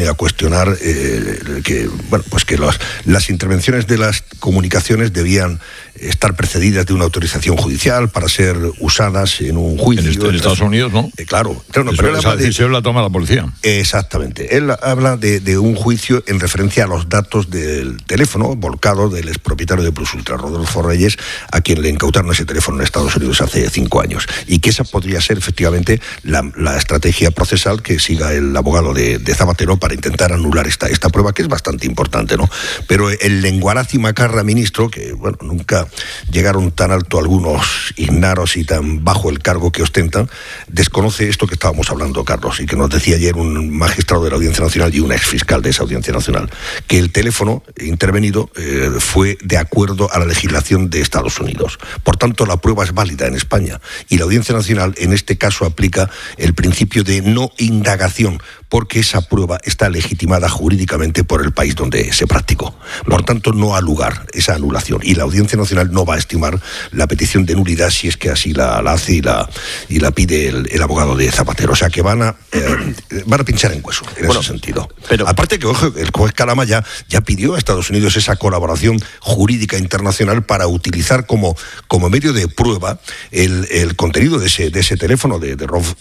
a cuestionar que las intervenciones de las comunicaciones debían estar precedidas de una autorización judicial para ser usadas en un juicio. En Estados Unidos, ¿no? Claro. Pero esa decisión la toma la policía. Exactamente. Él habla de un juicio en referencia a los datos del teléfono volcado del expropietario de Plus Ultra, Rodolfo Reyes, a quien le incautaron ese teléfono en Estados Unidos hace 5 años. Y que esa podría ser efectivamente la estrategia procesal que siga el abogado de Zapatero para intentar anular esta prueba, que es bastante importante, ¿no? Pero el lenguaraz y macarra ministro, que nunca llegaron tan alto algunos ignaros y tan bajo el cargo que ostentan, desconoce esto que estábamos hablando, Carlos, y que nos decía ayer un magistrado de la Audiencia Nacional y un exfiscal de esa Audiencia Nacional, que el teléfono intervenido fue de acuerdo a la legislación de Estados Unidos. Por tanto, la prueba es válida en España, y la Audiencia Nacional en este caso aplica el principio de no indagación, porque esa prueba está legitimada jurídicamente por el país donde se practicó. Por tanto, no ha lugar esa anulación, y la Audiencia Nacional no va a estimar la petición de nulidad si es que así la hace y la pide el abogado de Zapatero. O sea que van a pinchar en hueso en ese sentido. Pero aparte que, ojo, el juez Calama ya pidió a Estados Unidos esa colaboración jurídica internacional para utilizar como medio de prueba el contenido de ese teléfono de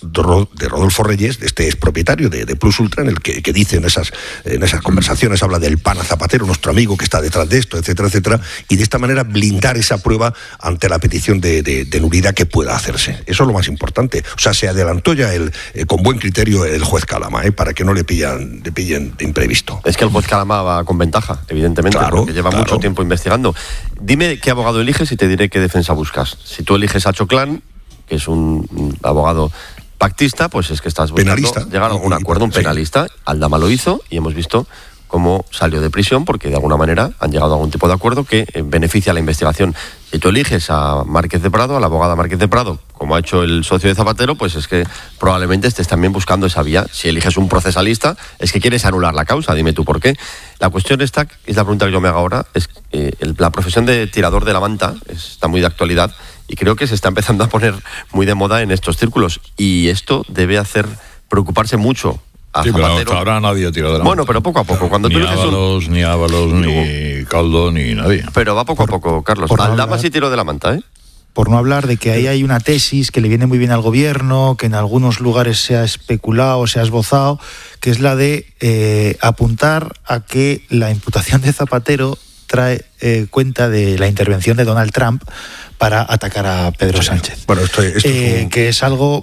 Rodolfo Reyes, de este expropietario de Plus Ultra, en el que dice en esas conversaciones, habla del pana Zapatero, nuestro amigo que está detrás de esto, etcétera, etcétera, y de esta manera blindar esa prueba ante la petición de nulidad que pueda hacerse. Eso es lo más importante. O sea, se adelantó ya con buen criterio el juez Calama, para que no le pillen de imprevisto. Es que el juez Calama va con ventaja, evidentemente, porque lleva mucho tiempo investigando. Dime qué abogado eliges y te diré qué defensa buscas. Si tú eliges a Choclán, que es un abogado pactista, pues es que estás buscando llegar a un acuerdo, un penalista. Aldama lo hizo y hemos visto cómo salió de prisión, porque de alguna manera han llegado a algún tipo de acuerdo que beneficia a la investigación. Si tú eliges a Márquez de Prado, a la abogada Márquez de Prado, como ha hecho el socio de Zapatero, pues es que probablemente estés también buscando esa vía. Si eliges un procesalista, es que quieres anular la causa, dime tú por qué. La cuestión es la pregunta que yo me hago ahora, es la profesión de tirador de la manta está muy de actualidad y creo que se está empezando a poner muy de moda en estos círculos, y esto debe hacer preocuparse mucho a Zapatero. Pero hasta ahora nadie ha tirado de la manta. Bueno, pero poco a poco. Cuando ni tú eliges ni Ábalos, ni Caldo, ni nadie. Pero va poco a poco, Carlos. Aldama sí tiró de la manta, ¿eh? Por no hablar de que ahí hay una tesis que le viene muy bien al gobierno, que en algunos lugares se ha especulado, se ha esbozado, que es la de apuntar a que la imputación de Zapatero trae cuenta de la intervención de Donald Trump para atacar a Pedro Sánchez. Bueno, esto que es algo,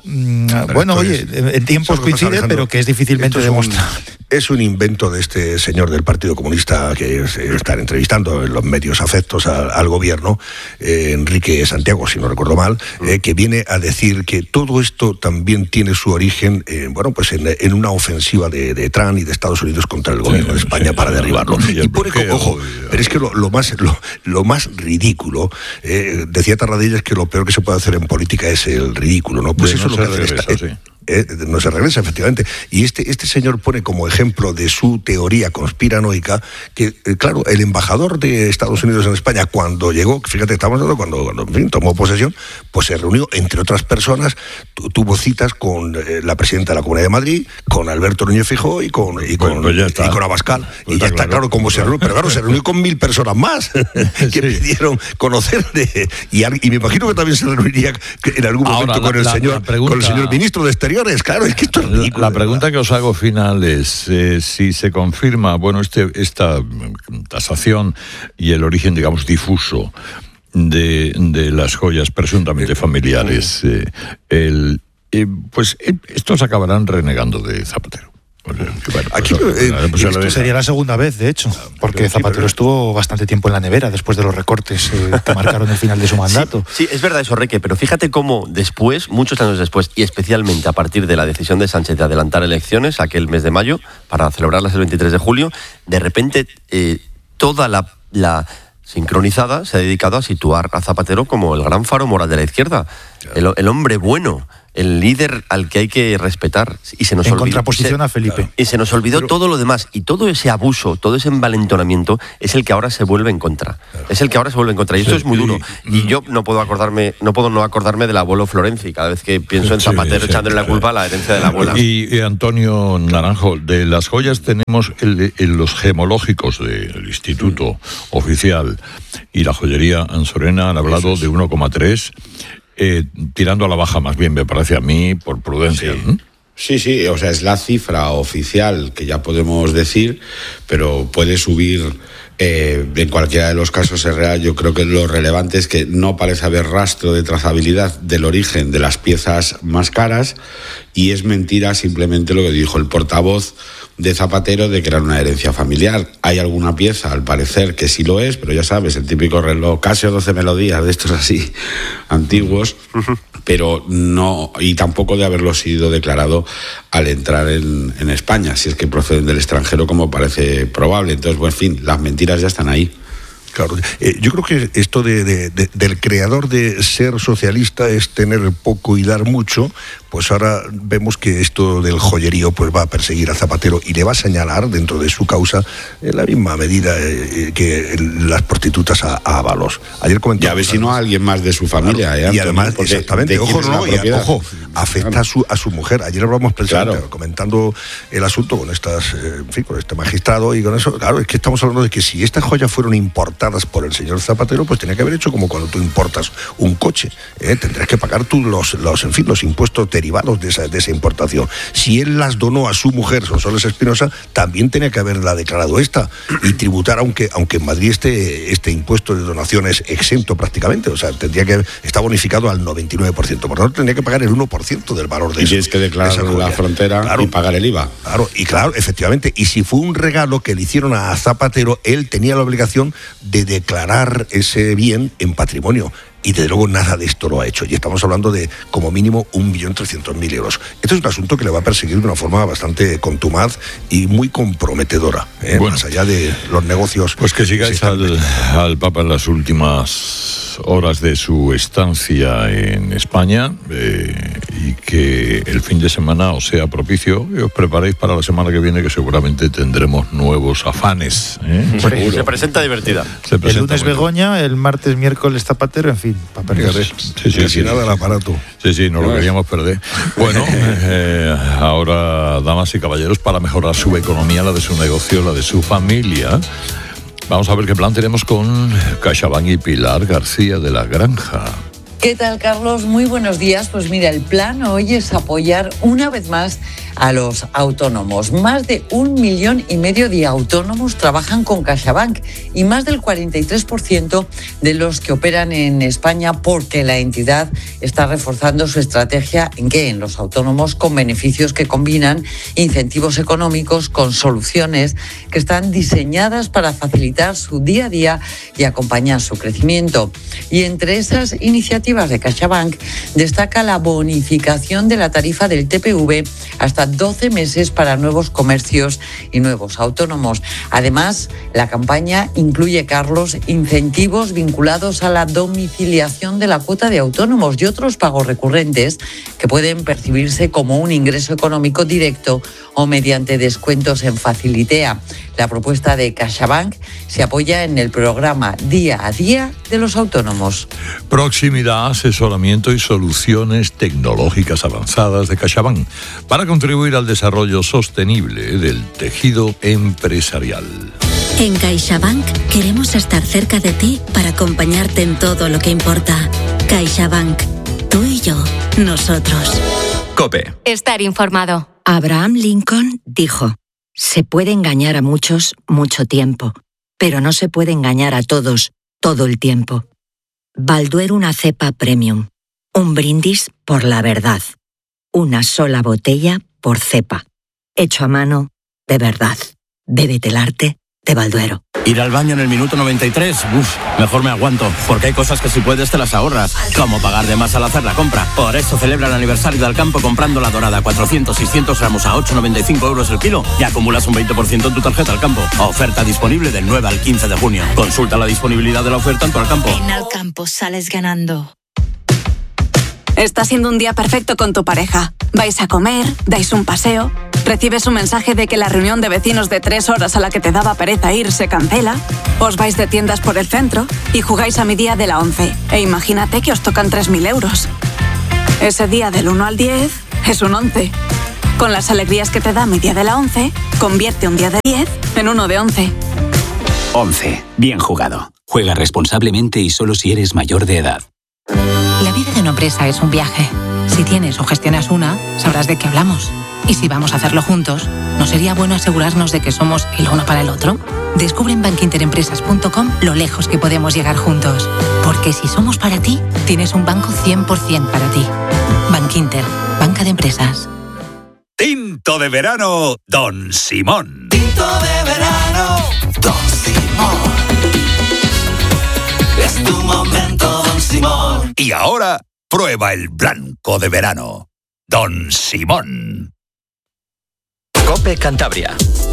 en tiempos coincide, pero que es difícilmente demostrable. Es un invento de este señor del Partido Comunista que están entrevistando en los medios afectos al gobierno, Enrique Santiago, si no recuerdo mal, que viene a decir que todo esto también tiene su origen en una ofensiva de Trump y de Estados Unidos contra el gobierno de España para derribarlo. Y por eso, ojo, pero es que lo más ridículo, decía Tarradellas que lo peor que se puede hacer en política es el ridículo, ¿no? Pues eso es lo que hace no se regresa, efectivamente. Y este señor pone como ejemplo de su teoría conspiranoica que, claro, el embajador de Estados Unidos en España, cuando llegó, fíjate, estamos hablando cuando en fin, tomó posesión, pues se reunió, entre otras personas, tuvo citas con la presidenta de la Comunidad de Madrid, con Alberto Núñez Feijóo y con Abascal. Pues y ya está claro cómo se reunió. Pero claro, se reunió con 1000 personas más que pidieron conocer y me imagino que también se reuniría en algún momento con el señor ministro de Exteriores. Claro, es que esto es ridículo. La pregunta que os hago final es si se confirma, esta tasación y el origen, digamos, difuso de las joyas presuntamente familiares, estos acabarán renegando de Zapatero. Esto sería la segunda vez, de hecho, porque Zapatero estuvo bastante tiempo en la nevera después de los recortes que marcaron el final de su mandato. Sí, es verdad eso, Reque, pero fíjate cómo después, muchos años después, y especialmente a partir de la decisión de Sánchez de adelantar elecciones, aquel mes de mayo, para celebrarlas el 23 de julio, de repente toda la sincronizada se ha dedicado a situar a Zapatero como el gran faro moral de la izquierda, el hombre bueno. el líder al que hay que respetar. Y se nos en olvidó, contraposición a Felipe. Y se nos olvidó todo lo demás. Y todo ese abuso, todo ese envalentonamiento es el que ahora se vuelve en contra. Es el que ahora se vuelve en contra. Y esto es muy duro. Y yo no puedo no acordarme del abuelo Florenzi. Cada vez que pienso en Zapatero echándole la culpa a la herencia de la abuela. Y Antonio Naranjo, de las joyas tenemos los gemológicos del Instituto Oficial y la joyería Ansorena han hablado de 1,3, tirando a la baja más bien, me parece a mí, por prudencia. Sí, o sea, es la cifra oficial que ya podemos decir, pero puede subir. En cualquiera de los casos es real. Yo creo que lo relevante es que no parece haber rastro de trazabilidad del origen de las piezas más caras, y es mentira simplemente lo que dijo el portavoz de Zapatero de que era una herencia familiar. Hay alguna pieza, al parecer, que sí lo es, pero ya sabes, el típico reloj Casio 12 melodías, de estos así antiguos, pero no, y tampoco de haberlo sido declarado al entrar en España, si es que proceden del extranjero, como parece probable. Entonces, en fin, las mentiras ya están ahí. Claro, yo creo que esto del creador de ser socialista es tener poco y dar mucho. Pues ahora vemos que esto del joyerío pues va a perseguir a Zapatero y le va a señalar dentro de su causa en la misma medida que las prostitutas a Ábalos. Ayer comentaba. Ya ves si no a alguien más de su familia. Claro, y además, exactamente, ojo, afecta a su mujer. Ayer hablamos precisamente comentando el asunto con con este magistrado y con eso. Claro, es que estamos hablando de que si estas joyas fueron importadas por el señor Zapatero, pues tenía que haber hecho como cuando tú importas un coche. Tendrás que pagar tú los impuestos derivados de esa importación. Si él las donó a su mujer, Sonsoles Espinosa, también tenía que haberla declarado esta y tributar, aunque en Madrid este impuesto de donaciones exento prácticamente, o sea, está bonificado al 99%, por lo tanto tendría que pagar el 1% del valor de eso. Y tienes que declarar la frontera y pagar el IVA. Claro, efectivamente, y si fue un regalo que le hicieron a Zapatero, él tenía la obligación de declarar ese bien en patrimonio. Y desde luego nada de esto lo ha hecho. Y estamos hablando de como mínimo 1.300.000 euros. Este es un asunto que le va a perseguir de una forma bastante contumaz y muy comprometedora, más allá de los negocios. Pues que sigáis al Papa en las últimas horas de su estancia en España y que el fin de semana os sea propicio y os preparéis para la semana que viene, que seguramente tendremos nuevos afanes. Se presenta divertida. El lunes Begoña, el martes, miércoles Zapatero, en fin. Sí, nada del aparato. Sí, no lo queríamos perder. Bueno, ahora, damas y caballeros, para mejorar su economía, la de su negocio, la de su familia, vamos a ver qué plan tenemos con CaixaBank y Pilar García de la Granja. ¿Qué tal, Carlos? Muy buenos días. Pues mira, el plan hoy es apoyar una vez más a los autónomos. Más de 1,5 millones de autónomos trabajan con CaixaBank y más del 43% de los que operan en España, porque la entidad está reforzando su estrategia en los autónomos, con beneficios que combinan incentivos económicos con soluciones que están diseñadas para facilitar su día a día y acompañar su crecimiento. Y entre esas iniciativas de CaixaBank destaca la bonificación de la tarifa del TPV hasta 12 meses para nuevos comercios y nuevos autónomos. Además, la campaña incluye, Carlos, incentivos vinculados a la domiciliación de la cuota de autónomos y otros pagos recurrentes que pueden percibirse como un ingreso económico directo o mediante descuentos en Facilitea. La propuesta de CaixaBank se apoya en el programa Día a Día de los autónomos. Proximidad, asesoramiento y soluciones tecnológicas avanzadas de CaixaBank para contribuir al desarrollo sostenible del tejido empresarial. En CaixaBank queremos estar cerca de ti para acompañarte en todo lo que importa. CaixaBank, tú y yo, nosotros. COPE. Estar informado. Abraham Lincoln dijo: se puede engañar a muchos mucho tiempo, pero no se puede engañar a todos todo el tiempo. Balduero, una cepa premium. Un brindis por la verdad. Una sola botella por cepa. Hecho a mano, de verdad. Bébete el arte de Balduero. Ir al baño en el minuto 93, mejor me aguanto, porque hay cosas que si puedes te las ahorras, como pagar de más al hacer la compra. Por eso celebra el aniversario del campo comprando la dorada 400-600 gramos a 8,95 euros el kilo y acumulas un 20% en tu tarjeta al campo. Oferta disponible del 9 al 15 de junio. Consulta la disponibilidad de la oferta en tu Alcampo. En Alcampo sales ganando. Está siendo un día perfecto con tu pareja. Vais a comer, dais un paseo, recibes un mensaje de que la reunión de vecinos de 3 horas a la que te daba pereza ir se cancela, os vais de tiendas por el centro y jugáis a mi día de la 11. E imagínate que os tocan 3.000 euros. Ese día del 1 al 10 es un 11. Con las alegrías que te da mi día de la 11, convierte un día de 10 en uno de 11. 11. Bien jugado. Juega responsablemente y solo si eres mayor de edad. La vida de una empresa es un viaje. Si tienes o gestionas una, sabrás de qué hablamos. Y si vamos a hacerlo juntos, ¿no sería bueno asegurarnos de que somos el uno para el otro? Descubre en bankinterempresas.com lo lejos que podemos llegar juntos. Porque si somos para ti, tienes un banco 100% para ti. Bankinter, banca de empresas. Tinto de verano, Don Simón. Tinto de verano, Don Simón. Es tu momento, Don Simón. Y ahora, prueba el blanco de verano, Don Simón. COPE Cantabria.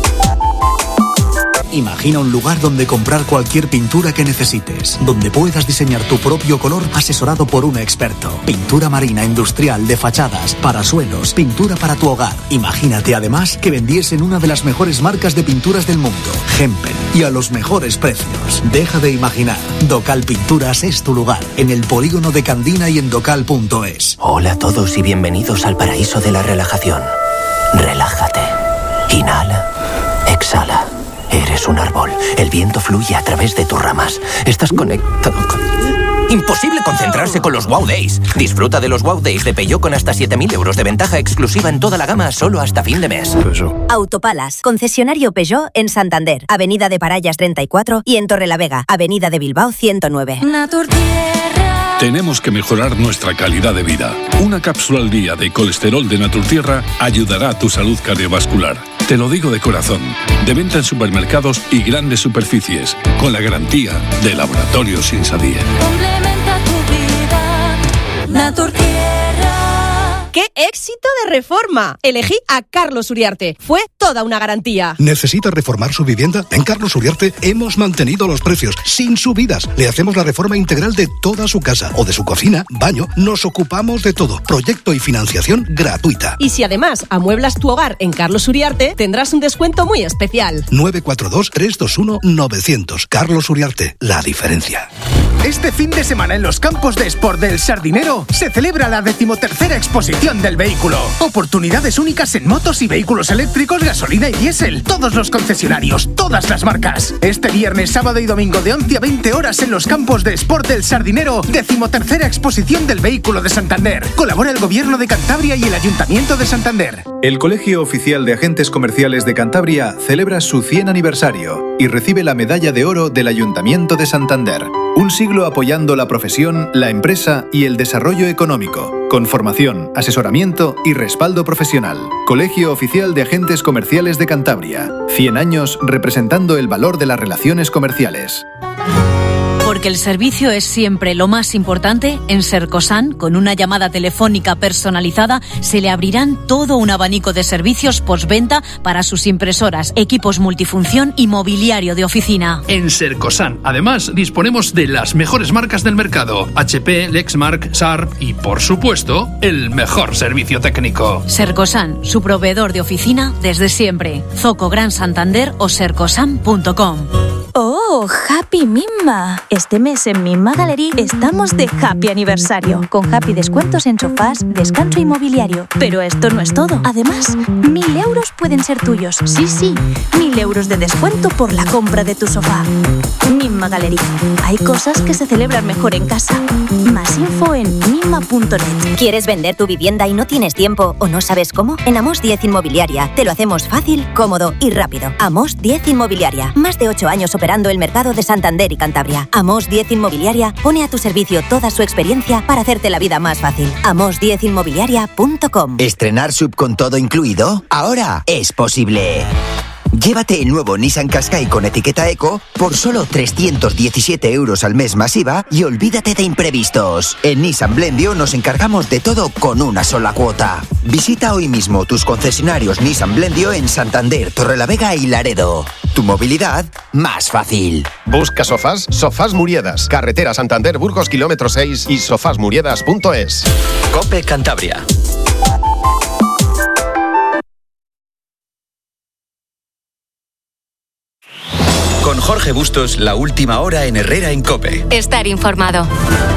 Imagina un lugar donde comprar cualquier pintura que necesites, donde puedas diseñar tu propio color asesorado por un experto. Pintura marina, industrial, de fachadas, para suelos, pintura para tu hogar. Imagínate además que vendiesen una de las mejores marcas de pinturas del mundo, Hempel, y a los mejores precios. Deja de imaginar. Docal Pinturas es tu lugar, en el polígono de Candina y en docal.es. Hola a todos y bienvenidos al paraíso de la relajación. Relájate. Inhala. Exhala. Eres un árbol. El viento fluye a través de tus ramas. Estás conectado con... Imposible concentrarse con los Wow Days. Disfruta de los Wow Days de Peugeot con hasta 7.000 euros de ventaja exclusiva en toda la gama solo hasta fin de mes. Autopalas, concesionario Peugeot en Santander, Avenida de Parayas 34 y en Torrelavega, Avenida de Bilbao 109. Tenemos que mejorar nuestra calidad de vida. Una cápsula al día de colesterol de Naturtierra ayudará a tu salud cardiovascular. Te lo digo de corazón. De venta en supermercados y grandes superficies, con la garantía de Laboratorios Insadir. Complementa tu vida, Naturtierra. ¡Qué éxito de reforma! Elegí a Carlos Uriarte. Fue toda una garantía. ¿Necesita reformar su vivienda? En Carlos Uriarte hemos mantenido los precios sin subidas. Le hacemos la reforma integral de toda su casa o de su cocina, baño. Nos ocupamos de todo. Proyecto y financiación gratuita. Y si además amueblas tu hogar en Carlos Uriarte, tendrás un descuento muy especial. 942-321-900. Carlos Uriarte, la diferencia. Este fin de semana en los campos de Sport del Sardinero se celebra la 13ª exposición del vehículo. Oportunidades únicas en motos y vehículos eléctricos, gasolina y diésel. Todos los concesionarios, todas las marcas. Este viernes, sábado y domingo de 11 a 20 horas en los campos de Sport del Sardinero, 13ª exposición del vehículo de Santander. Colabora el Gobierno de Cantabria y el Ayuntamiento de Santander. El Colegio Oficial de Agentes Comerciales de Cantabria celebra su 100 aniversario y recibe la Medalla de Oro del Ayuntamiento de Santander. Un siglo apoyando la profesión, la empresa y el desarrollo económico, con formación, asesoramiento y respaldo profesional. Colegio Oficial de Agentes Comerciales de Cantabria. 100 años representando el valor de las relaciones comerciales. Porque el servicio es siempre lo más importante, en Sercosan, con una llamada telefónica personalizada, se le abrirán todo un abanico de servicios postventa para sus impresoras, equipos multifunción y mobiliario de oficina. En Sercosan, además, disponemos de las mejores marcas del mercado: HP, Lexmark, Sharp y, por supuesto, el mejor servicio técnico. Sercosan, su proveedor de oficina desde siempre. Zoco Gran Santander o sercosan.com. ¡Oh, Happy Mimma! Este mes en Mimma Gallery estamos de Happy Aniversario, con Happy descuentos en sofás, descanso y mobiliario. Pero esto no es todo. Además, 1.000 euros pueden ser tuyos. Sí, 1.000 euros de descuento por la compra de tu sofá. Mimma Gallery. Hay cosas que se celebran mejor en casa. Más info en mimma.net. ¿Quieres vender tu vivienda y no tienes tiempo o no sabes cómo? En Amos 10 Inmobiliaria te lo hacemos fácil, cómodo y rápido. Amos 10 Inmobiliaria. Más de 8 años operando el mercado de Santander y Cantabria. Amos 10 Inmobiliaria pone a tu servicio toda su experiencia para hacerte la vida más fácil. amos10inmobiliaria.com. ¿Estrenar sub con todo incluido? Ahora es posible. Llévate el nuevo Nissan Qashqai con etiqueta Eco por solo 317 euros al mes más IVA y olvídate de imprevistos. En Nissan Blendio nos encargamos de todo con una sola cuota. Visita hoy mismo tus concesionarios Nissan Blendio en Santander, Torrelavega y Laredo. tu movilidad más fácil. Busca sofás, Sofás Muriedas, carretera Santander Burgos kilómetro 6 y sofasmuriedas.es. COPE Cantabria. Con Jorge Bustos, la última hora en Herrera en COPE. Estar informado.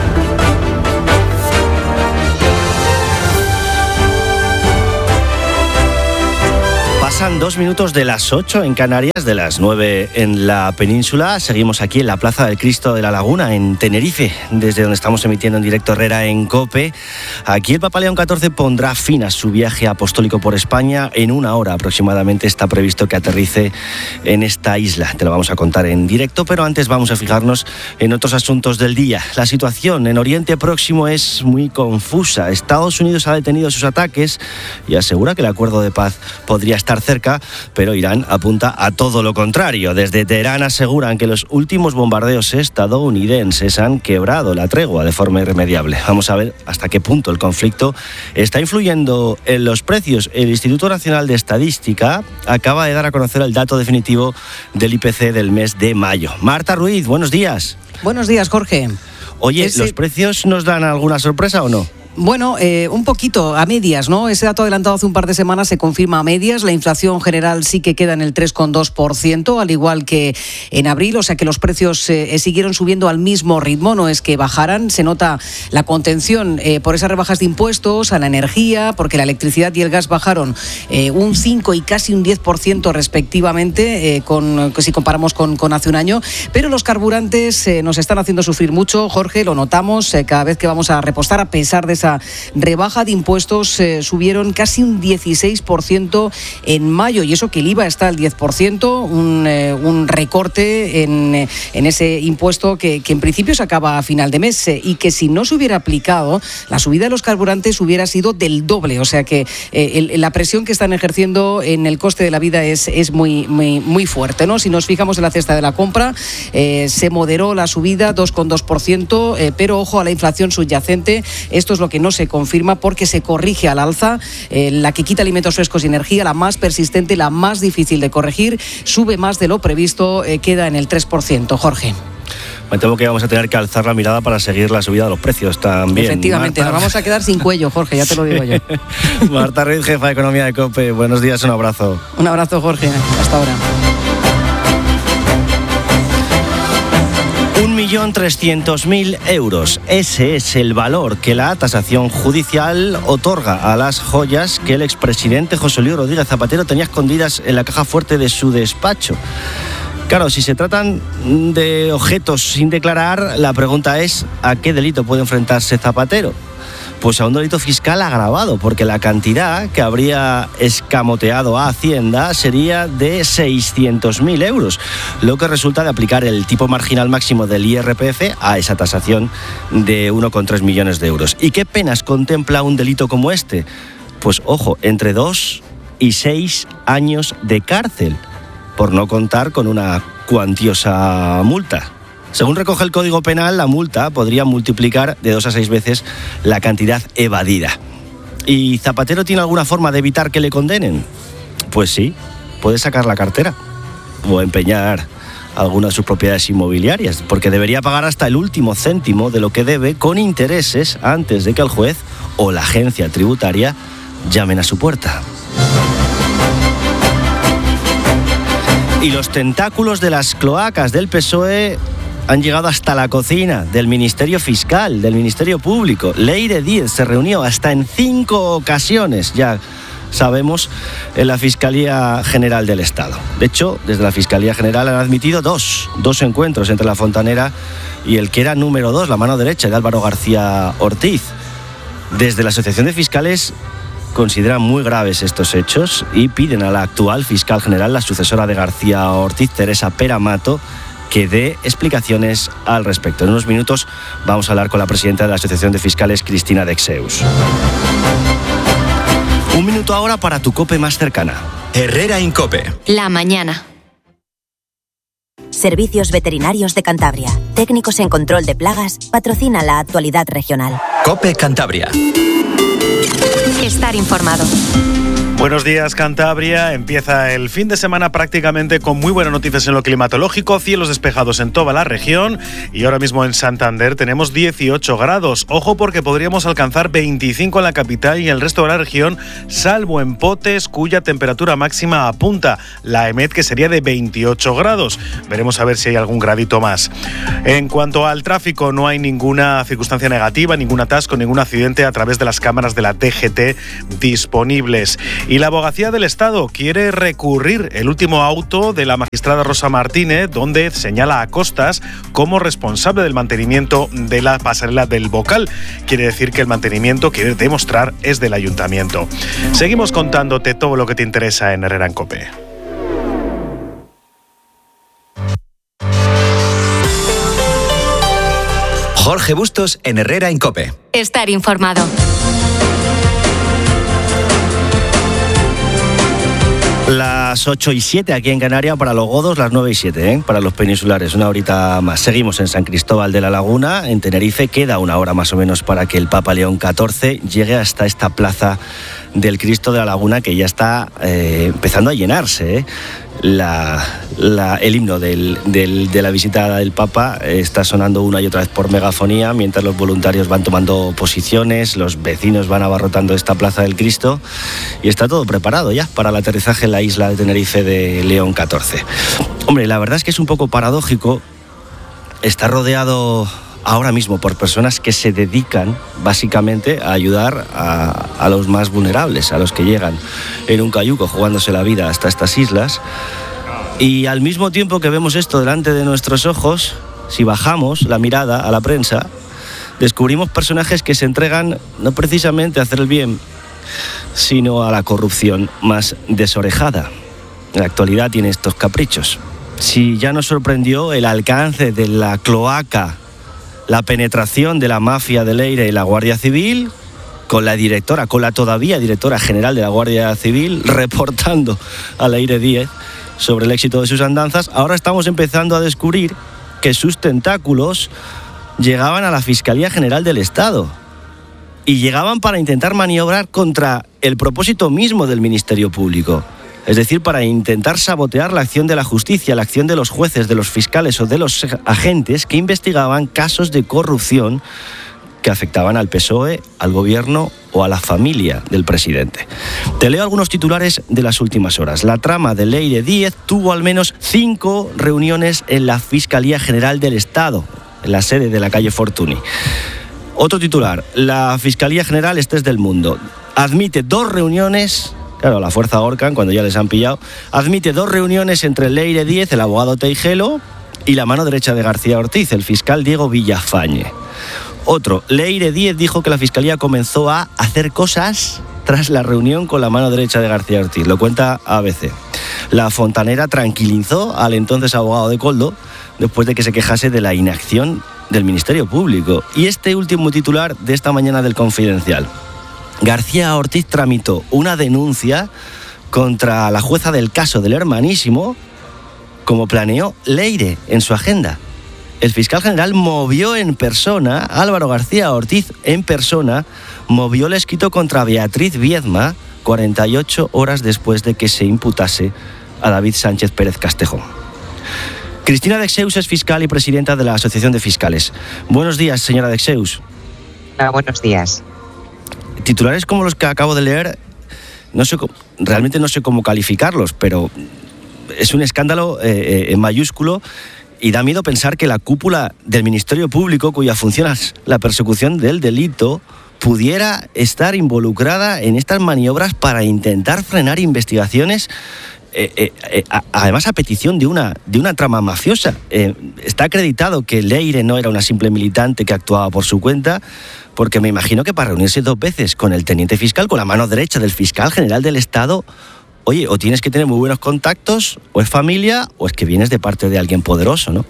Pasan 2 minutos de las 8 en Canarias, de las 9 en la península. Seguimos aquí en la Plaza del Cristo de la Laguna, en Tenerife, desde donde estamos emitiendo en directo Herrera en COPE. Aquí el Papa León XIV pondrá fin a su viaje apostólico por España. En 1 hora aproximadamente está previsto que aterrice en esta isla. Te lo vamos a contar en directo, pero antes vamos a fijarnos en otros asuntos del día. La situación en Oriente Próximo es muy confusa. Estados Unidos ha detenido sus ataques y asegura que el acuerdo de paz podría estar cerca, pero Irán apunta a todo lo contrario. Desde Teherán aseguran que los últimos bombardeos estadounidenses han quebrado la tregua de forma irremediable. Vamos a ver hasta qué punto el conflicto está influyendo en los precios. El Instituto Nacional de Estadística acaba de dar a conocer el dato definitivo del IPC del mes de mayo. Marta Ruiz, buenos días. Buenos días, Jorge. Oye, ¿los precios nos dan alguna sorpresa o no? Bueno, un poquito, a medias, ¿no? Ese dato adelantado hace un par de semanas se confirma a medias. La inflación general sí que queda en el 3,2%, al igual que en abril. O sea que los precios siguieron subiendo al mismo ritmo, no es que bajaran. Se nota la contención por esas rebajas de impuestos a la energía, porque la electricidad y el gas bajaron un 5 y casi un 10% respectivamente, si comparamos con hace un año. Pero los carburantes nos están haciendo sufrir mucho, Jorge, lo notamos cada vez que vamos a repostar, a pesar de esa rebaja de impuestos, subieron casi un 16% en mayo, y eso que el IVA está al 10%, un recorte en ese impuesto que en principio se acaba a final de mes, y que si no se hubiera aplicado, la subida de los carburantes hubiera sido del doble. O sea que la presión que están ejerciendo en el coste de la vida es muy fuerte, ¿no? Si nos fijamos en la cesta de la compra, se moderó la subida 2,2%, pero ojo a la inflación subyacente. Esto es lo que no se confirma, porque se corrige al alza. La que quita alimentos frescos y energía, la más persistente, la más difícil de corregir, sube más de lo previsto, queda en el 3%. Jorge. Me temo que vamos a tener que alzar la mirada para seguir la subida de los precios también. Efectivamente, Marta. Nos vamos a quedar sin cuello, Jorge, ya te lo digo yo. Marta Ruiz, jefa de Economía de COPE. Buenos días, un abrazo. Un abrazo, Jorge. Hasta ahora. 1.300.000 euros. Ese es el valor que la tasación judicial otorga a las joyas que el expresidente José Luis Rodríguez Zapatero tenía escondidas en la caja fuerte de su despacho. Claro, si se tratan de objetos sin declarar, la pregunta es ¿a qué delito puede enfrentarse Zapatero? Pues a un delito fiscal agravado, porque la cantidad que habría escamoteado a Hacienda sería de 600.000 euros, lo que resulta de aplicar el tipo marginal máximo del IRPF a esa tasación de 1,3 millones de euros. ¿Y qué penas contempla un delito como este? Pues ojo, entre 2 y 6 años de cárcel, por no contar con una cuantiosa multa. Según recoge el Código Penal, la multa podría multiplicar de 2 a 6 veces la cantidad evadida. ¿Y Zapatero tiene alguna forma de evitar que le condenen? Pues sí, puede sacar la cartera o empeñar alguna de sus propiedades inmobiliarias, porque debería pagar hasta el último céntimo de lo que debe con intereses antes de que el juez o la agencia tributaria llamen a su puerta. Y los tentáculos de las cloacas del PSOE han llegado hasta la cocina del Ministerio Fiscal, del Ministerio Público. Leire Díez se reunió hasta en 5 ocasiones, ya sabemos, en la Fiscalía General del Estado. De hecho, desde la Fiscalía General han admitido dos encuentros entre la fontanera y el que era número 2, la mano derecha de Álvaro García Ortiz. Desde la Asociación de Fiscales consideran muy graves estos hechos y piden a la actual fiscal general, la sucesora de García Ortiz, Teresa Pera Mato, que dé explicaciones al respecto. En unos minutos vamos a hablar con la presidenta de la Asociación de Fiscales, Cristina Dexeus. 1 minuto ahora para tu COPE más cercana. Herrera en COPE. La mañana. Servicios Veterinarios de Cantabria. Técnicos en control de plagas patrocina la actualidad regional. COPE Cantabria. Estar informado. Buenos días, Cantabria. Empieza el fin de semana prácticamente con muy buenas noticias en lo climatológico, cielos despejados en toda la región y ahora mismo en Santander tenemos 18 grados. Ojo porque podríamos alcanzar 25 en la capital y en el resto de la región, salvo en Potes, cuya temperatura máxima apunta la EMET, que sería de 28 grados. Veremos a ver si hay algún gradito más. En cuanto al tráfico, no hay ninguna circunstancia negativa, ningún atasco, ningún accidente a través de las cámaras de la DGT disponibles. Y la Abogacía del Estado quiere recurrir el último auto de la magistrada Rosa Martínez, donde señala a Costas como responsable del mantenimiento de la pasarela del Bocal. Quiere decir que el mantenimiento, quiere demostrar, es del ayuntamiento. Seguimos contándote todo lo que te interesa en Herrera en COPE. Jorge Bustos en Herrera en COPE. Estar informado. Las 8:07 aquí en Canarias para los godos, las 9:07 para los peninsulares, una horita más. Seguimos en San Cristóbal de la Laguna, en Tenerife. Queda una hora más o menos para que el Papa León XIV llegue hasta esta plaza del Cristo de la Laguna, que ya está empezando a llenarse. El himno de la visita del Papa está sonando una y otra vez por megafonía, mientras los voluntarios van tomando posiciones, los vecinos van abarrotando esta plaza del Cristo y está todo preparado ya para el aterrizaje en la isla de Tenerife de León XIV. Hombre, la verdad es que es un poco paradójico estar rodeado ahora mismo por personas que se dedican básicamente a ayudar a los más vulnerables, a los que llegan en un cayuco jugándose la vida hasta estas islas. Y al mismo tiempo que vemos esto delante de nuestros ojos, si bajamos la mirada a la prensa, descubrimos personajes que se entregan no precisamente a hacer el bien, sino a la corrupción más desorejada. En la actualidad tiene estos caprichos. Si ya nos sorprendió el alcance de la cloaca, la penetración de la mafia de Leire y la Guardia Civil, con la todavía directora general de la Guardia Civil reportando a Leire Díez sobre el éxito de sus andanzas, ahora estamos empezando a descubrir que sus tentáculos llegaban a la Fiscalía General del Estado y llegaban para intentar maniobrar contra el propósito mismo del Ministerio Público. Es decir, para intentar sabotear la acción de la justicia, la acción de los jueces, de los fiscales o de los agentes que investigaban casos de corrupción que afectaban al PSOE, al gobierno o a la familia del presidente. Te leo algunos titulares de las últimas horas. La trama de Leire Díez tuvo al menos 5 reuniones en la Fiscalía General del Estado, en la sede de la calle Fortuny. Otro titular, la Fiscalía General, este es del Mundo, admite 2 reuniones... Claro, la fuerza ahorcan cuando ya les han pillado. Admite 2 reuniones entre Leire Díez, el abogado Teijelo, y la mano derecha de García Ortiz, el fiscal Diego Villafañe. Otro, Leire Díez dijo que la Fiscalía comenzó a hacer cosas tras la reunión con la mano derecha de García Ortiz. Lo cuenta ABC. La fontanera tranquilizó al entonces abogado de Koldo después de que se quejase de la inacción del Ministerio Público. Y este último titular de esta mañana del Confidencial. García Ortiz tramitó una denuncia contra la jueza del caso del Hermanísimo, como planeó Leire en su agenda. El fiscal general movió en persona, Álvaro García Ortiz en persona, movió el escrito contra Beatriz Viedma 48 horas después de que se imputase a David Sánchez Pérez Castejón. Cristina Dexeus es fiscal y presidenta de la Asociación de Fiscales. Buenos días, señora Dexeus. Hola, buenos días. Titulares como los que acabo de leer, realmente no sé cómo calificarlos, pero es un escándalo en mayúsculo y da miedo pensar que la cúpula del Ministerio Público, cuya función es la persecución del delito, pudiera estar involucrada en estas maniobras para intentar frenar investigaciones, además a petición de una trama mafiosa. Está acreditado que Leire no era una simple militante que actuaba por su cuenta, porque me imagino que para reunirse 2 veces con el teniente fiscal, con la mano derecha del fiscal general del Estado, oye, o tienes que tener muy buenos contactos, o es familia, o es que vienes de parte de alguien poderoso, ¿no?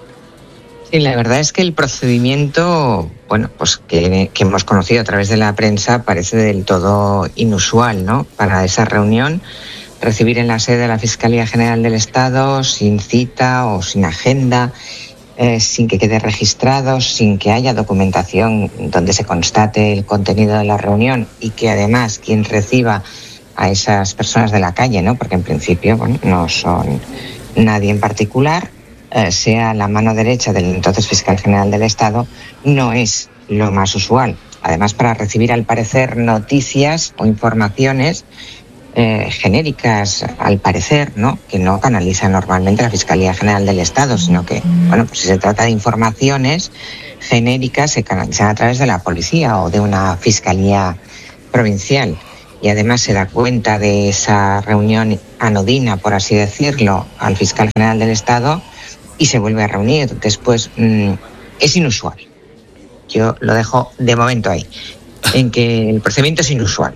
Sí, la verdad es que el procedimiento, bueno, pues que hemos conocido a través de la prensa parece del todo inusual, ¿no? Para esa reunión, recibir en la sede de la Fiscalía General del Estado sin cita o sin agenda, sin que quede registrado, sin que haya documentación donde se constate el contenido de la reunión y que además quien reciba a esas personas de la calle, ¿no? Porque en principio, bueno, no son nadie en particular, sea la mano derecha del entonces fiscal general del Estado, no es lo más usual. Además, para recibir, al parecer, noticias o informaciones genéricas, al parecer, ¿no? Que no canaliza normalmente la Fiscalía General del Estado, sino que, bueno, pues si se trata de informaciones genéricas, se canalizan a través de la policía o de una fiscalía provincial. Y además se da cuenta de esa reunión anodina, por así decirlo, al fiscal general del Estado y se vuelve a reunir. Después, es inusual. Yo lo dejo de momento ahí, en que el procedimiento es inusual.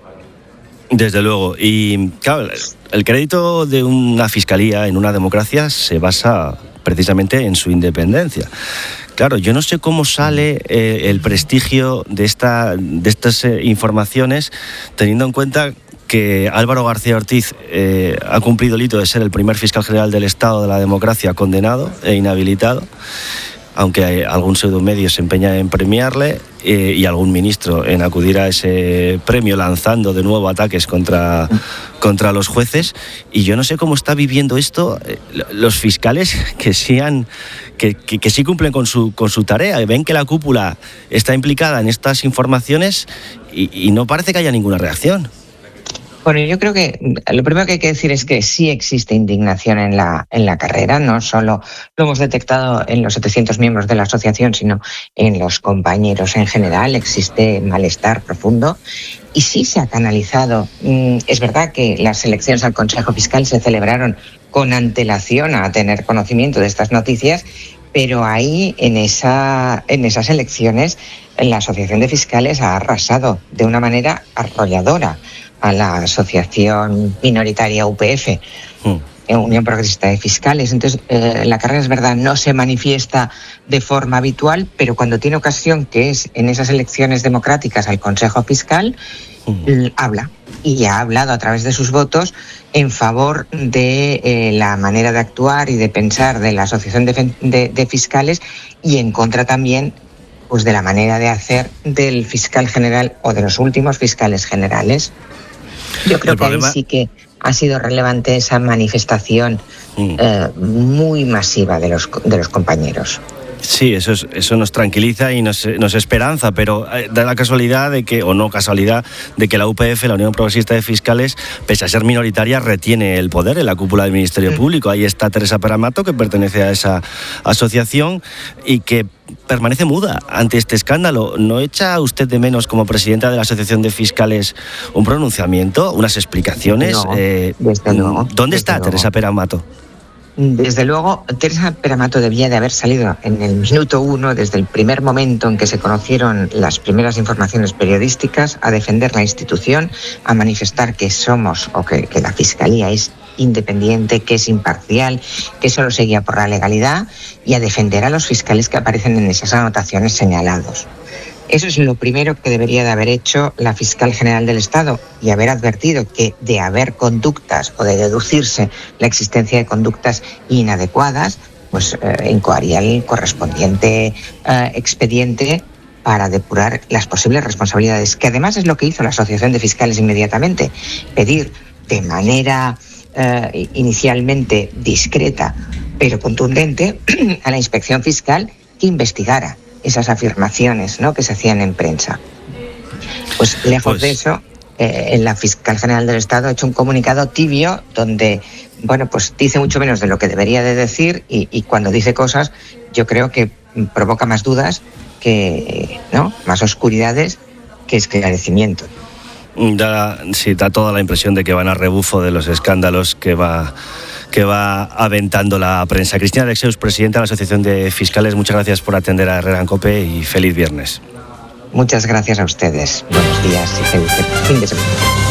Desde luego. Y claro, el crédito de una fiscalía en una democracia se basa precisamente en su independencia. Claro, yo no sé cómo sale el prestigio de estas informaciones, teniendo en cuenta que Álvaro García Ortiz ha cumplido el hito de ser el primer fiscal general del Estado de la democracia condenado e inhabilitado, aunque algún pseudomedio se empeña en premiarle y algún ministro en acudir a ese premio lanzando de nuevo ataques contra los jueces. Y yo no sé cómo está viviendo esto los fiscales que sí cumplen con su tarea, ven que la cúpula está implicada en estas informaciones y no parece que haya ninguna reacción. Bueno, yo creo que lo primero que hay que decir es que sí existe indignación en la carrera, no solo lo hemos detectado en los 700 miembros de la asociación, sino en los compañeros en general, existe malestar profundo y sí se ha canalizado. Es verdad que las elecciones al Consejo Fiscal se celebraron con antelación a tener conocimiento de estas noticias, pero ahí en esas elecciones la Asociación de Fiscales ha arrasado de una manera arrolladora a la asociación minoritaria UPF, Unión Progresista de Fiscales. Entonces, la carrera, es verdad, no se manifiesta de forma habitual, pero cuando tiene ocasión, que es en esas elecciones democráticas al Consejo Fiscal, habla. Y ha hablado a través de sus votos en favor de la manera de actuar y de pensar de la Asociación de Fiscales y en contra también, pues, de la manera de hacer del fiscal general o de los últimos fiscales generales. Yo creo que ahí sí que ha sido relevante esa manifestación muy masiva de los compañeros. Sí, eso nos tranquiliza y nos esperanza, pero da la casualidad de que, o no casualidad, de que la UPF, la Unión Progresista de Fiscales, pese a ser minoritaria, retiene el poder en la cúpula del Ministerio Público. Ahí está Teresa Paramato, que pertenece a esa asociación y que permanece muda ante este escándalo. ¿No echa usted de menos, como presidenta de la Asociación de Fiscales, un pronunciamiento, unas explicaciones? No, desde luego. ¿Dónde está Teresa Paramato? Desde luego, Teresa Paramato debía de haber salido en el minuto 1, desde el primer momento en que se conocieron las primeras informaciones periodísticas, a defender la institución, a manifestar que somos, o que la Fiscalía es independiente, que es imparcial, que solo se guía por la legalidad, y a defender a los fiscales que aparecen en esas anotaciones señalados. Eso es lo primero que debería de haber hecho la fiscal general del Estado, y haber advertido que de haber conductas o de deducirse la existencia de conductas inadecuadas, pues incoaría el correspondiente expediente para depurar las posibles responsabilidades, que además es lo que hizo la Asociación de Fiscales inmediatamente, pedir de manera inicialmente discreta pero contundente a la Inspección Fiscal que investigara esas afirmaciones, ¿no?, que se hacían en prensa. Pues lejos de eso, la Fiscal General del Estado ha hecho un comunicado tibio donde, bueno, pues dice mucho menos de lo que debería de decir, y cuando dice cosas, yo creo que provoca más dudas que, ¿no?, más oscuridades que esclarecimiento. Da toda la impresión de que van a rebufo de los escándalos que va aventando la prensa. Cristina Alexeus, presidenta de la Asociación de Fiscales, muchas gracias por atender a Herrera en COPE y feliz viernes. Muchas gracias a ustedes. Buenos días y feliz fin de semana.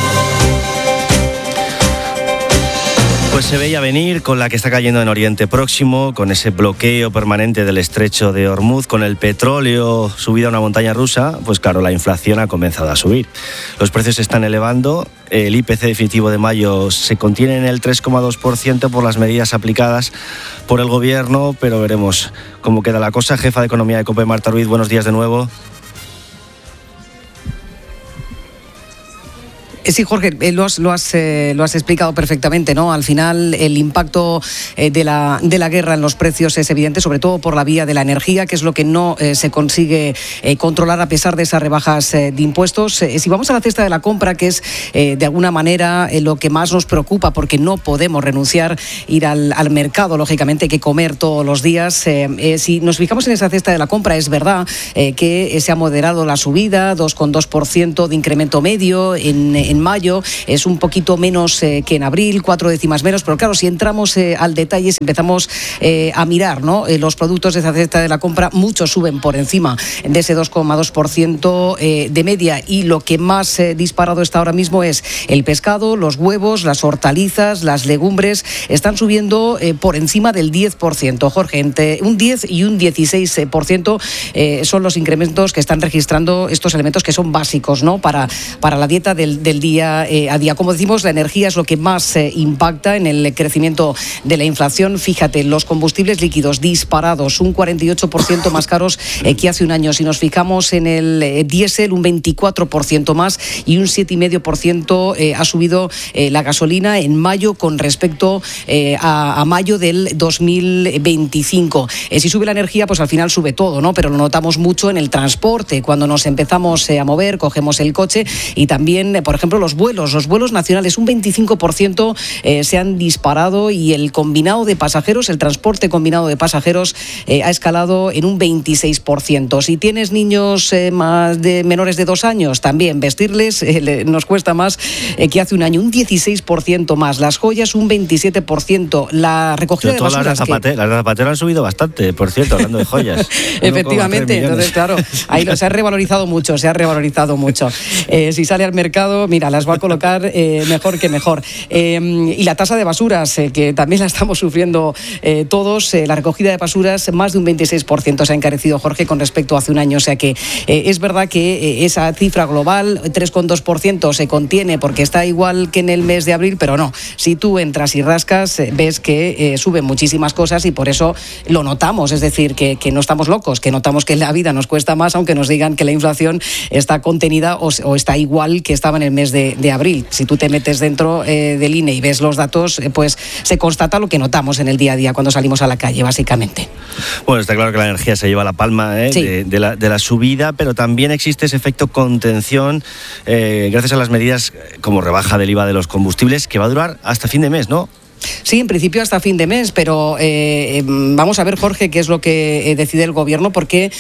Pues se veía venir con la que está cayendo en Oriente Próximo, con ese bloqueo permanente del estrecho de Hormuz, con el petróleo subido a una montaña rusa, pues claro, la inflación ha comenzado a subir. Los precios se están elevando, el IPC definitivo de mayo se contiene en el 3,2% por las medidas aplicadas por el gobierno, pero veremos cómo queda la cosa. Jefa de Economía de COPE, Marta Ruiz, buenos días de nuevo. Sí, Jorge, lo has explicado perfectamente, ¿no? Al final el impacto de la guerra en los precios es evidente, sobre todo por la vía de la energía, que es lo que no se consigue controlar a pesar de esas rebajas de impuestos. Si vamos a la cesta de la compra, que es de alguna manera lo que más nos preocupa, porque no podemos renunciar ir al mercado, lógicamente hay que comer todos los días. Si nos fijamos en esa cesta de la compra, es verdad que se ha moderado la subida, 2,2% de incremento medio en mayo, es un poquito menos que en abril, 4 décimas menos, pero claro, si entramos al detalle, si empezamos a mirar, ¿no?, los productos de esa cesta de la compra, muchos suben por encima de ese 2,2% de media, y lo que más disparado está ahora mismo es el pescado, los huevos, las hortalizas, las legumbres, están subiendo por encima del 10%. Jorge, entre un 10 y un 16% son los incrementos que están registrando estos elementos que son básicos, ¿no?, para la dieta del día a día. Como decimos, la energía es lo que más impacta en el crecimiento de la inflación. Fíjate, los combustibles líquidos disparados, un 48% más caros que hace un año. Si nos fijamos en el diésel, un 24% más, y un 7,5% ha subido la gasolina en mayo con respecto a mayo del 2025. Si sube la energía, pues al final sube todo, ¿no? Pero lo notamos mucho en el transporte, cuando nos empezamos a mover, cogemos el coche, y también, por ejemplo, los vuelos nacionales, un 25% se han disparado, y el combinado de pasajeros, el transporte combinado de pasajeros ha escalado en un 26%. Si tienes niños menores de 2 años, también vestirles nos cuesta más que hace un año, un 16% más. Las joyas, un 27%. La recogida de basuras... Las de Zapatero han subido bastante, por cierto, hablando de joyas. Efectivamente, entonces claro, ahí se ha revalorizado mucho. Si sale al mercado, mira, las va a colocar mejor que mejor. Y la tasa de basuras, que también la estamos sufriendo todos, la recogida de basuras, más de un 26% se ha encarecido, Jorge, con respecto a hace un año. O sea que es verdad que esa cifra global, 3,2%, se contiene porque está igual que en el mes de abril, pero no. Si tú entras y rascas, ves que suben muchísimas cosas, y por eso lo notamos. Es decir, que no estamos locos, que notamos que la vida nos cuesta más, aunque nos digan que la inflación está contenida o está igual que estaba en el mes de abril. Si tú te metes dentro del INE y ves los datos, pues se constata lo que notamos en el día a día cuando salimos a la calle, básicamente. Bueno, está claro que la energía se lleva la palma sí, de la subida, pero también existe ese efecto contención gracias a las medidas como rebaja del IVA de los combustibles, que va a durar hasta fin de mes, ¿no? Sí, en principio hasta fin de mes, pero vamos a ver, Jorge, qué es lo que decide el gobierno, porque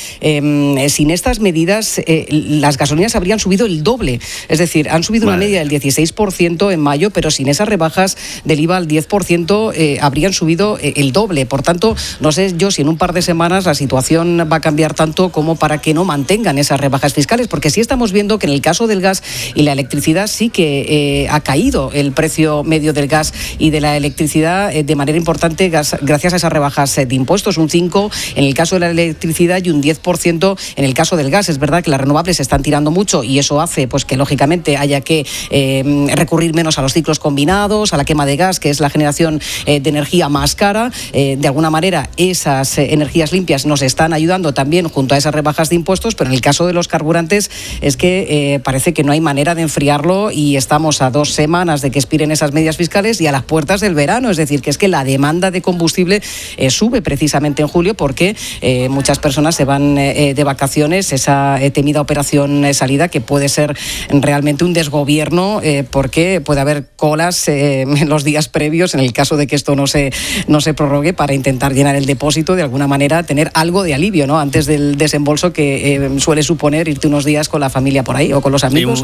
sin estas medidas las gasolinas habrían subido el doble. Es decir, han subido una media del 16% en mayo, pero sin esas rebajas del IVA al 10% habrían subido el doble. Por tanto, no sé yo si en un par de semanas la situación va a cambiar tanto como para que no mantengan esas rebajas fiscales, porque sí estamos viendo que en el caso del gas y la electricidad sí que ha caído el precio medio del gas y de la electricidad de manera importante gracias a esas rebajas de impuestos, un 5% en el caso de la electricidad y un 10% en el caso del gas. Es verdad que las renovables se están tirando mucho, y eso hace pues que lógicamente haya que recurrir menos a los ciclos combinados, a la quema de gas, que es la generación de energía más cara. De alguna manera esas energías limpias nos están ayudando también junto a esas rebajas de impuestos, pero en el caso de los carburantes es que parece que no hay manera de enfriarlo, y estamos a 2 semanas de que expiren esas medidas fiscales y a las puertas del verano. Es decir, que es que la demanda de combustible sube precisamente en julio, porque muchas personas se van de vacaciones, esa temida operación salida, que puede ser realmente un desgobierno, porque puede haber colas en los días previos, en el caso de que esto no se prorrogue, para intentar llenar el depósito, de alguna manera tener algo de alivio, ¿no?, antes del desembolso que suele suponer irte unos días con la familia por ahí, o con los amigos,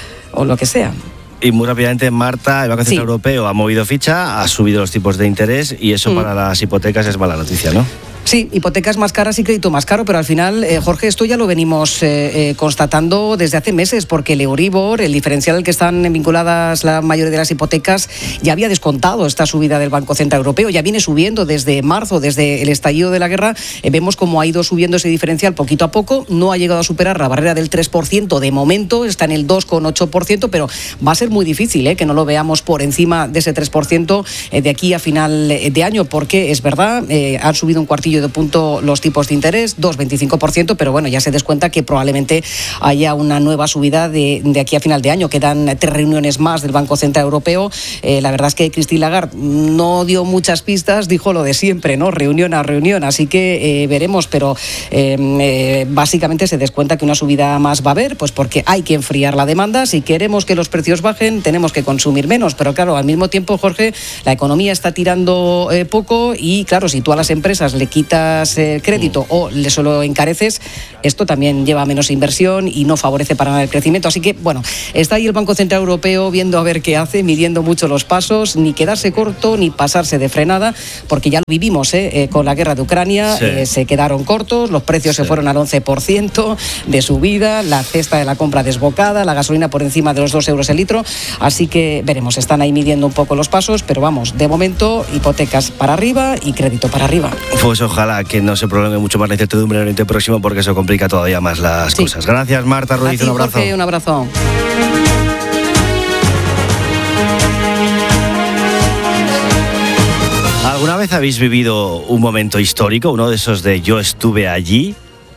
o lo que sea. Y muy rápidamente, Marta, el Banco Central Europeo ha movido ficha, ha subido los tipos de interés, y eso para las hipotecas es mala noticia, ¿no? Sí, hipotecas más caras y crédito más caro, pero al final, Jorge, esto ya lo venimos constatando desde hace meses, porque el Euribor, el diferencial al que están vinculadas la mayoría de las hipotecas, ya había descontado esta subida del Banco Central Europeo, ya viene subiendo desde marzo, desde el estallido de la guerra. Vemos cómo ha ido subiendo ese diferencial poquito a poco, no ha llegado a superar la barrera del 3% de momento, está en el 2,8%, pero va a ser muy difícil que no lo veamos por encima de ese 3% de aquí a final de año, porque es verdad, han subido un cuartillo medio de punto los tipos de interés, 2,25%, pero bueno, ya se descuenta que probablemente haya una nueva subida de aquí a final de año. Quedan 3 reuniones más del Banco Central Europeo. La verdad es que Christine Lagarde no dio muchas pistas, dijo lo de siempre, ¿no? Reunión a reunión, así que veremos, pero básicamente se descuenta que una subida más va a haber, pues porque hay que enfriar la demanda. Si queremos que los precios bajen, tenemos que consumir menos, pero claro, al mismo tiempo, Jorge, la economía está tirando poco y claro, si tú a las empresas le quitas crédito o le solo encareces, esto también lleva a menos inversión y no favorece para nada el crecimiento. Así que, bueno, está ahí el Banco Central Europeo viendo a ver qué hace, midiendo mucho los pasos, ni quedarse corto ni pasarse de frenada, porque ya lo vivimos con la guerra de Ucrania, se quedaron cortos, los precios se fueron al 11% de subida, la cesta de la compra desbocada, la gasolina por encima de los 2 euros el litro, así que veremos, están ahí midiendo un poco los pasos, pero vamos, de momento, hipotecas para arriba y crédito para arriba. Pues ojalá que no se prolongue mucho más la incertidumbre en el Oriente Próximo, porque eso complica todavía más las cosas. Gracias, Marta Ruiz, un abrazo. Jorge, un abrazo. ¿Alguna vez habéis vivido un momento histórico, uno de esos de yo estuve allí?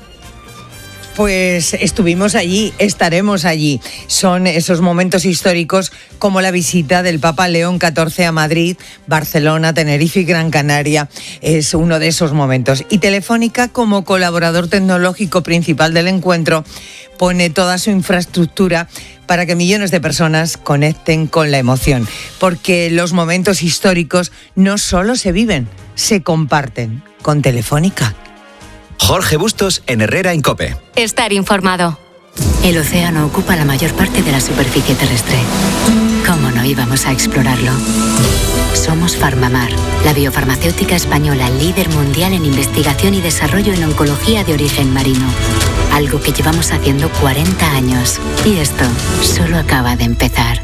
Pues estuvimos allí, estaremos allí. Son esos momentos históricos como la visita del Papa León XIV a Madrid, Barcelona, Tenerife y Gran Canaria. Es uno de esos momentos. Y Telefónica, como colaborador tecnológico principal del encuentro, pone toda su infraestructura para que millones de personas conecten con la emoción. Porque los momentos históricos no solo se viven, se comparten. Con Telefónica. Jorge Bustos en Herrera en COPE. Estar informado. El océano ocupa la mayor parte de la superficie terrestre. ¿Cómo no íbamos a explorarlo? Somos Farmamar, la biofarmacéutica española líder mundial en investigación y desarrollo en oncología de origen marino. Algo que llevamos haciendo 40 años. Y esto solo acaba de empezar.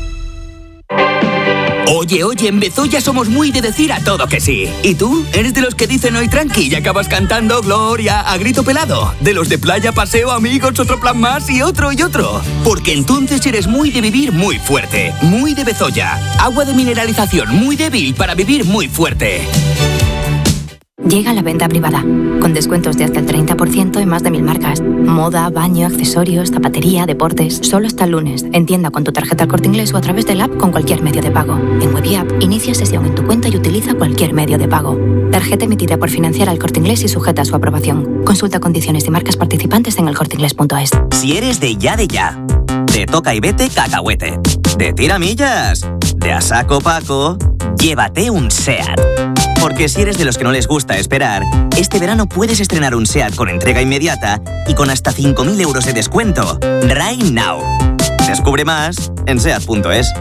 Oye, en Bezoya somos muy de decir a todo que sí. ¿Y tú? ¿Eres de los que dicen hoy tranqui y acabas cantando Gloria a grito pelado? ¿De los de playa, paseo, amigos, otro plan más y otro y otro? Porque entonces eres muy de vivir muy fuerte. Muy de Bezoya. Agua de mineralización muy débil para vivir muy fuerte. Llega la venta privada, con descuentos de hasta el 30% en más de 1000 marcas. Moda, baño, accesorios, zapatería, deportes. Solo hasta el lunes. En tienda con tu tarjeta El Corte Inglés o a través del app con cualquier medio de pago. En web y app, inicia sesión en tu cuenta y utiliza cualquier medio de pago. Tarjeta emitida por Financiera El Corte Inglés y sujeta a su aprobación. Consulta condiciones y marcas participantes en elcorteinglés.es. Si eres de ya, de toca y vete cacahuete, de tiramillas, de a saco Paco, llévate un SEAT. Porque si eres de los que no les gusta esperar, este verano puedes estrenar un SEAT con entrega inmediata y con hasta 5.000 euros de descuento. Right now. Descubre más en SEAT.es.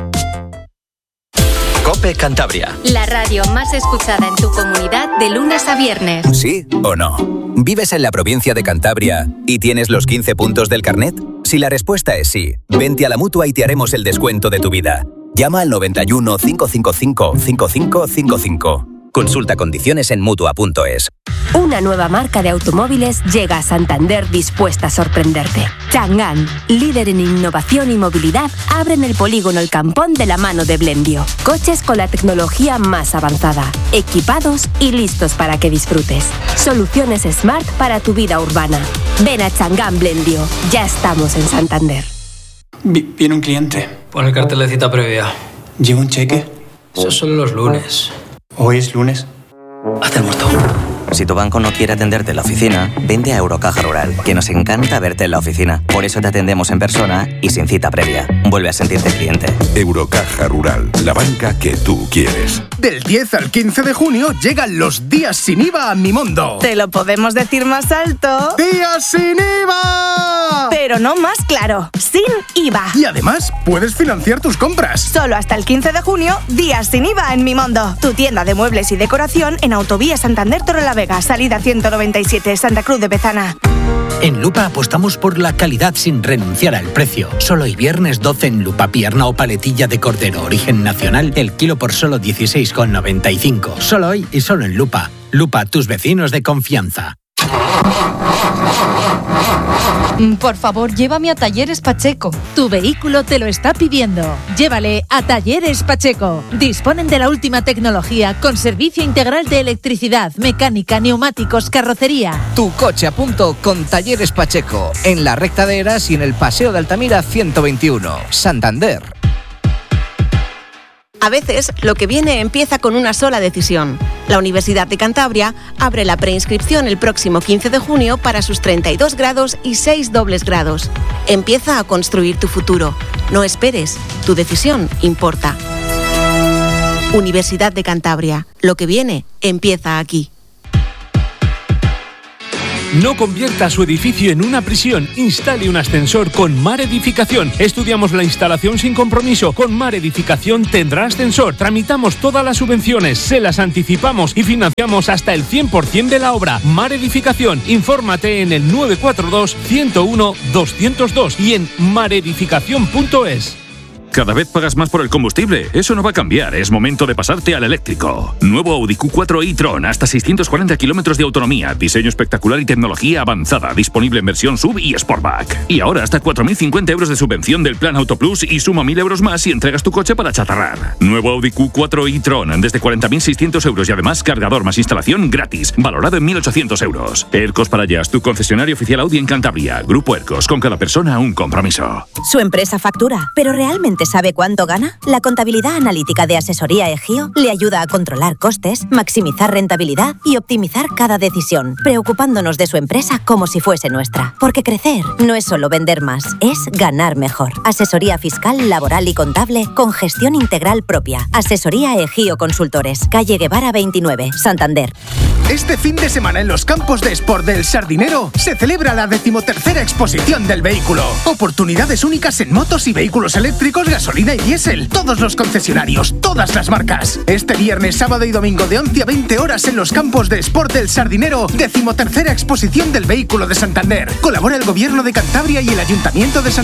COPE Cantabria. La radio más escuchada en tu comunidad de lunes a viernes. ¿Sí o no? ¿Vives en la provincia de Cantabria y tienes los 15 puntos del carnet? Si la respuesta es sí, vente a la Mutua y te haremos el descuento de tu vida. Llama al 91 555 5555. Consulta condiciones en Mutua.es. Una nueva marca de automóviles llega a Santander dispuesta a sorprenderte. Chang'an, líder en innovación y movilidad, abren el polígono El Campón de la mano de Blendio. Coches con la tecnología más avanzada, equipados y listos para que disfrutes. Soluciones smart para tu vida urbana. Ven a Chang'an Blendio. Ya estamos en Santander. Viene un cliente. Pon el cartel de cita previa. ¿Lleva un cheque? Eso solo los lunes. ¿Hoy es lunes? Hazte el muerto. Si tu banco no quiere atenderte en la oficina, vente a Eurocaja Rural, que nos encanta verte en la oficina. Por eso te atendemos en persona y sin cita previa. Vuelve a sentirte cliente. Eurocaja Rural, la banca que tú quieres. Del 10 al 15 de junio llegan los días sin IVA a Mimondo. Te lo podemos decir más alto. ¡Días sin IVA! Pero no más claro, sin IVA. Y además, puedes financiar tus compras. Solo hasta el 15 de junio, días sin IVA en Mimondo. Tu tienda de muebles y decoración en Autovía Santander Torrelavega, salida 197, Santa Cruz de Bezana. En Lupa apostamos por la calidad sin renunciar al precio. Solo hoy viernes 12 en Lupa, pierna o paletilla de cordero origen nacional, el kilo por solo 16,95. Solo hoy y solo en Lupa. Lupa, tus vecinos de confianza. Por favor, llévame a Talleres Pacheco. Tu vehículo te lo está pidiendo. Llévale a Talleres Pacheco. Disponen de la última tecnología con servicio integral de electricidad, mecánica, neumáticos, carrocería. Tu coche a punto con Talleres Pacheco. En la recta de Eras y en el Paseo de Altamira 121, Santander. A veces, lo que viene empieza con una sola decisión. La Universidad de Cantabria abre la preinscripción el próximo 15 de junio para sus 32 grados y 6 dobles grados. Empieza a construir tu futuro. No esperes, tu decisión importa. Universidad de Cantabria. Lo que viene empieza aquí. No convierta su edificio en una prisión. Instale un ascensor con Mar Edificación. Estudiamos la instalación sin compromiso. Con Mar Edificación tendrá ascensor. Tramitamos todas las subvenciones, se las anticipamos y financiamos hasta el 100% de la obra. Mar Edificación. Infórmate en el 942 101 202 y en maredificación.es. Cada vez pagas más por el combustible. Eso no va a cambiar. Es momento de pasarte al eléctrico. Nuevo Audi Q4 e-tron. Hasta 640 kilómetros de autonomía. Diseño espectacular y tecnología avanzada. Disponible en versión SUV y Sportback. Y ahora hasta 4.050 euros de subvención del plan Auto Plus y suma 1.000 euros más si entregas tu coche para chatarrar. Nuevo Audi Q4 e-tron. Desde 40.600 euros y además cargador más instalación gratis. Valorado en 1.800 euros. Ercos Parayas, tu concesionario oficial Audi en Cantabria. Grupo Ercos. Con cada persona un compromiso. Su empresa factura, pero realmente ¿sabe cuánto gana? La contabilidad analítica de Asesoría Egio le ayuda a controlar costes, maximizar rentabilidad y optimizar cada decisión, preocupándonos de su empresa como si fuese nuestra. Porque crecer no es solo vender más, es ganar mejor. Asesoría fiscal, laboral y contable con gestión integral propia. Asesoría Egio Consultores, calle Guevara 29, Santander. Este fin de semana en los campos de Sport del Sardinero se celebra la 13ª exposición del vehículo. Oportunidades únicas en motos y vehículos eléctricos, gasolina y diésel. Todos los concesionarios, todas las marcas. Este viernes, sábado y domingo de 11 a 20 horas en los campos de Sport del Sardinero, 13ª exposición del vehículo de Santander. Colabora el Gobierno de Cantabria y el Ayuntamiento de Santander.